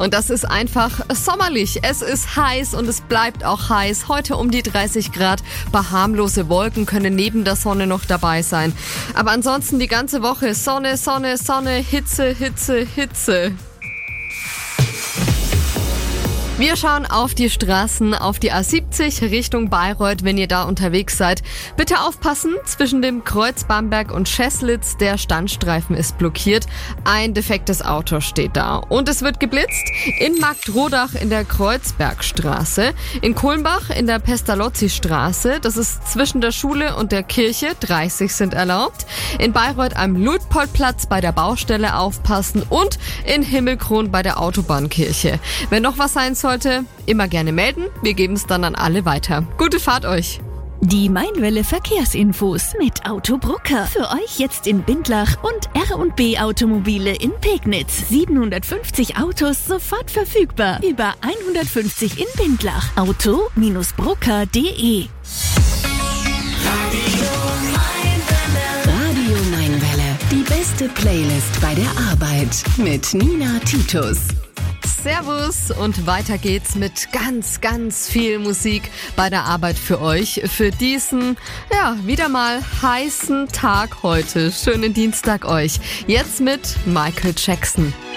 Und das ist einfach sommerlich. Es ist heiß und es bleibt auch heiß. Heute um die 30 Grad. Paar harmlose Wolken können neben der Sonne noch dabei sein. Aber ansonsten die ganze Woche Sonne, Sonne, Sonne, Hitze, Hitze, Hitze. Wir schauen auf die Straßen, auf die A70 Richtung Bayreuth, wenn ihr da unterwegs seid. Bitte aufpassen, zwischen dem Kreuz Bamberg und Scheßlitz, der Standstreifen ist blockiert. Ein defektes Auto steht da. Und es wird geblitzt in Marktrodach in der Kreuzbergstraße, in Kulmbach in der Pestalozzi-Straße, das ist zwischen der Schule und der Kirche, 30 sind erlaubt. In Bayreuth am Luitpoldplatz bei der Baustelle aufpassen und in Himmelkron bei der Autobahnkirche. Wenn noch was sein sollte, immer gerne melden. Wir geben es dann an alle weiter. Gute Fahrt euch! Die Mainwelle Verkehrsinfos mit Autobrucker. Für euch jetzt in Bindlach und R&B Automobile in Pegnitz. 750 Autos sofort verfügbar. Über 150 in Bindlach. Auto-brucker.de. Radio Mainwelle. Die beste Playlist bei der Arbeit. Mit Nina Titus. Servus und weiter geht's mit ganz, ganz viel Musik bei der Arbeit für euch. Für diesen, wieder mal heißen Tag heute. Schönen Dienstag euch. Jetzt mit Michael Jackson.